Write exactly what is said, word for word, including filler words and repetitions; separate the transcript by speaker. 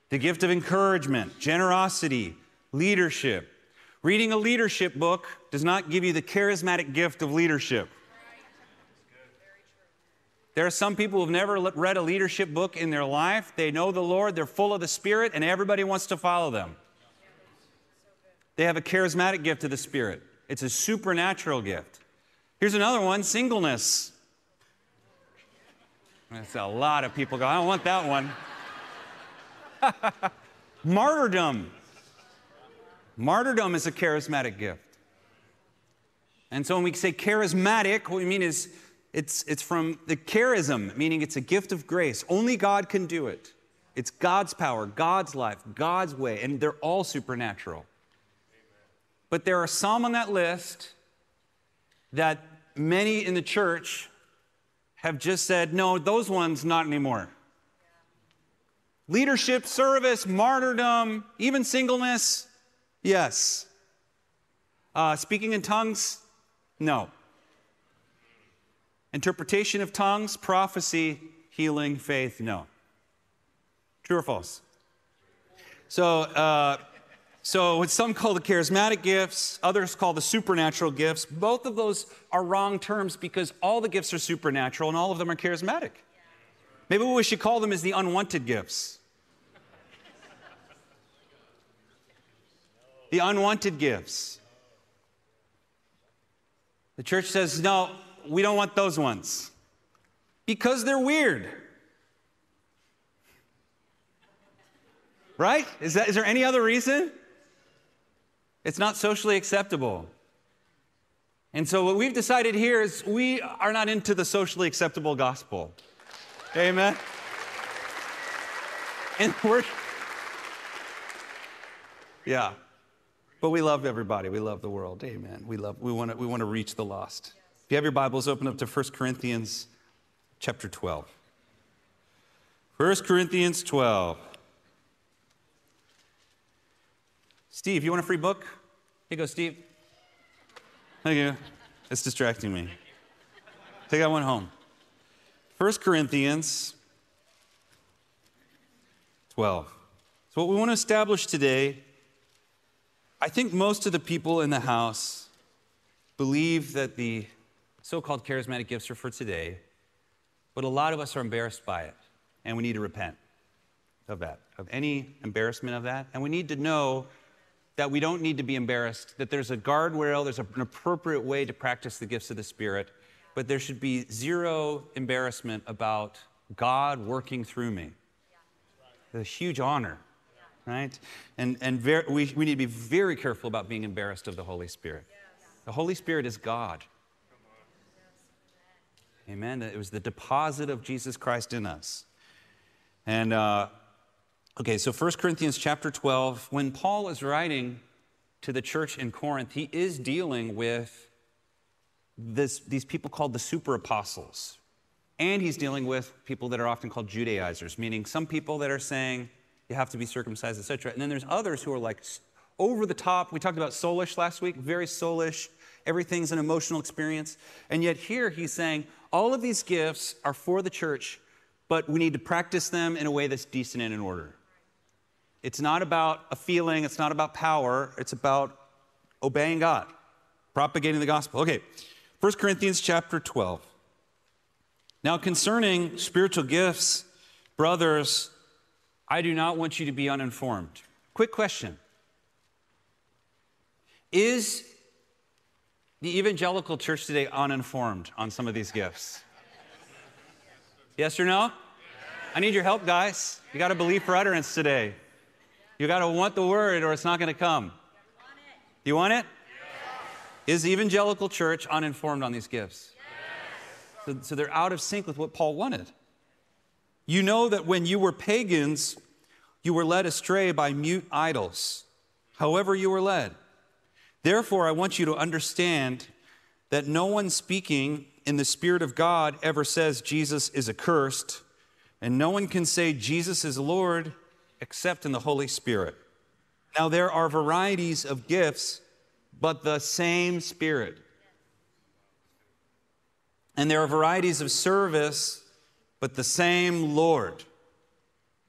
Speaker 1: The gift of encouragement, generosity, leadership. Reading a leadership book does not give you the charismatic gift of leadership. There are some people who have never read a leadership book in their life. They know the Lord, they're full of the Spirit, and everybody wants to follow them. They have a charismatic gift of the Spirit. It's a supernatural gift. Here's another one, singleness. That's a lot of people go, I don't want that one. Martyrdom. Martyrdom is a charismatic gift. And so when we say charismatic, what we mean is it's, it's from the charism, meaning it's a gift of grace. Only God can do it. It's God's power, God's life, God's way, and they're all supernatural. But there are some on that list that many in the church have just said, no, those ones, not anymore. Leadership, service, martyrdom, even singleness, yes. Uh, speaking in tongues, no. Interpretation of tongues, prophecy, healing, faith, no. True or false? So, uh, so what some call the charismatic gifts, others call the supernatural gifts. Both of those are wrong terms because all the gifts are supernatural and all of them are charismatic. Maybe what we should call them is the unwanted gifts. The unwanted gifts. The church says, no, we don't want those ones because they're weird. Right? Is that, is there any other reason? It's not socially acceptable. And so what we've decided here is we are not into the socially acceptable gospel. Amen? And we're, yeah. But we love everybody. We love the world. Amen. We love, we want to, we want to reach the lost. If you have your Bibles, open up to First Corinthians chapter twelve. First Corinthians twelve. Steve, you want a free book? Here you go, Steve. Thank you. It's distracting me. Take that one home. First Corinthians twelve. So what we want to establish today, I think most of the people in the house believe that the so-called charismatic gifts are for today, but a lot of us are embarrassed by it, and we need to repent of that, of any embarrassment of that, and we need to know that we don't need to be embarrassed, that there's a guardrail, there's an appropriate way to practice the gifts of the Spirit, but there should be zero embarrassment about God working through me. It's a huge honor. Right? And, and very, we, we need to be very careful about being embarrassed of the Holy Spirit. The Holy Spirit is God. Amen. It was the deposit of Jesus Christ in us. And, uh, okay, so First Corinthians chapter twelve, when Paul is writing to the church in Corinth, he is dealing with this, these people called the super apostles. And he's dealing with people that are often called Judaizers, meaning some people that are saying, you have to be circumcised, et cetera. And then there's others who are like over the top. We talked about soulish last week, very soulish. Everything's an emotional experience. And yet here he's saying all of these gifts are for the church, but we need to practice them in a way that's decent and in order. It's not about a feeling. It's not about power. It's about obeying God, propagating the gospel. Okay, First Corinthians chapter twelve. Now concerning spiritual gifts, brothers, I do not want you to be uninformed. Quick question. Is the evangelical church today uninformed on some of these gifts? Yes or no? I need your help, guys. You got to believe for utterance today. You got to want the word or it's not going to come. Do you want it? Yes. Is the evangelical church uninformed on these gifts? Yes. So, so they're out of sync with what Paul wanted. You know that when you were pagans, you were led astray by mute idols, however you were led. Therefore, I want you to understand that no one speaking in the Spirit of God ever says Jesus is accursed, and no one can say Jesus is Lord except in the Holy Spirit. Now, there are varieties of gifts, but the same Spirit. And there are varieties of service, but the same Lord.